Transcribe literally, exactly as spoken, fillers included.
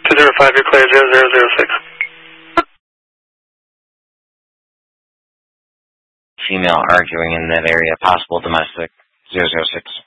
two zero five, you're clear, zero zero zero six. Female arguing in that area, possible domestic, zero zero six.